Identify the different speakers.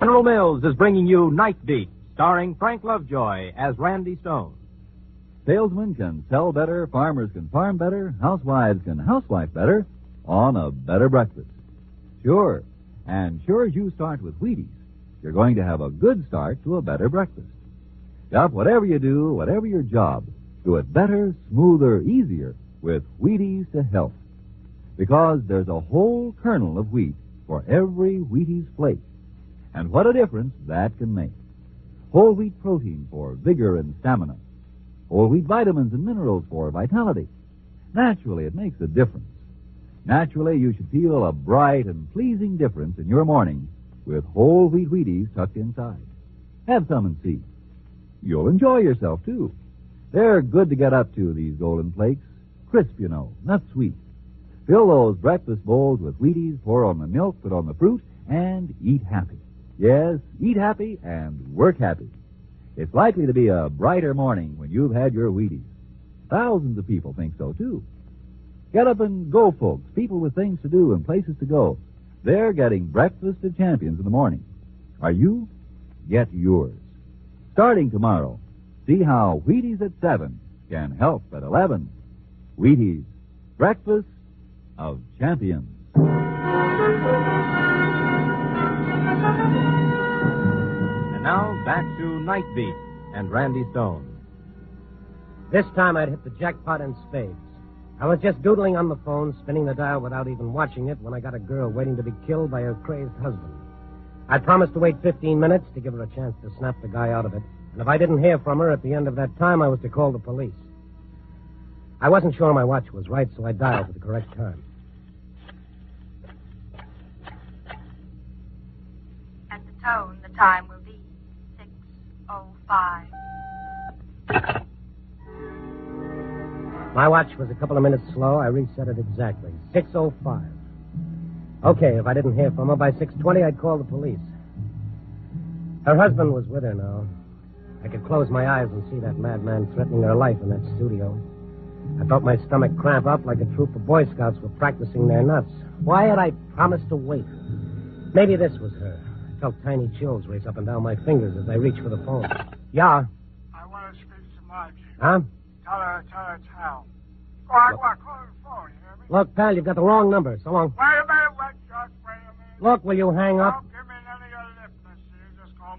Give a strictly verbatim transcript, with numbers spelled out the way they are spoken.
Speaker 1: General Mills is bringing you Night Beat, starring Frank Lovejoy as Randy Stone.
Speaker 2: Salesmen can sell better, farmers can farm better, housewives can housewife better on a better breakfast. Sure, and sure as you start with Wheaties, you're going to have a good start to a better breakfast. Yup, whatever you do, whatever your job, do it better, smoother, easier with Wheaties to help. Because there's a whole kernel of wheat for every Wheaties flake. And what a difference that can make. Whole wheat protein for vigor and stamina. Whole wheat vitamins and minerals for vitality. Naturally, it makes a difference. Naturally, you should feel a bright and pleasing difference in your morning with whole wheat Wheaties tucked inside. Have some and see. You'll enjoy yourself, too. They're good to get up to, these golden flakes. Crisp, you know, not sweet. Fill those breakfast bowls with Wheaties, pour on the milk, put on the fruit, and eat happy. Yes, eat happy and work happy. It's likely to be a brighter morning when you've had your Wheaties. Thousands of people think so, too. Get up and go, folks. People with things to do and places to go. They're getting breakfast of champions in the morning. Are you? Get yours. Starting tomorrow, see how Wheaties at seven can help at eleven. Wheaties, breakfast of champions.
Speaker 1: And now, back to Night Beat and Randy Stone.
Speaker 3: This time I'd hit the jackpot in spades. I was just doodling on the phone, spinning the dial without even watching it, when I got a girl waiting to be killed by her crazed husband. I promised to wait fifteen minutes to give her a chance to snap the guy out of it. And if I didn't hear from her at the end of that time, I was to call the police. I wasn't sure my watch was right, so I dialed at the correct time.
Speaker 4: At the tone, the time will be six oh five.
Speaker 3: My watch was a couple of minutes slow. I reset it exactly. six oh five. Okay, if I didn't hear from her by six twenty, I'd call the police. Her husband was with her now. I could close my eyes and see that madman threatening her life in that studio. I felt my stomach cramp up like a troop of Boy Scouts were practicing their nuts. Why had I promised to wait? Maybe this was her. I felt tiny chills race up and down my fingers as I reached for the phone. Yeah?
Speaker 5: I want to speak to Margie.
Speaker 3: Huh?
Speaker 5: Tell her, tell her it's Hal. Go on, go on, call her phone, you hear me?
Speaker 3: Look, pal, you've got the wrong number. So long.
Speaker 5: Wait a minute, wait, just wait a minute.
Speaker 3: Look, will you hang up?
Speaker 5: I'll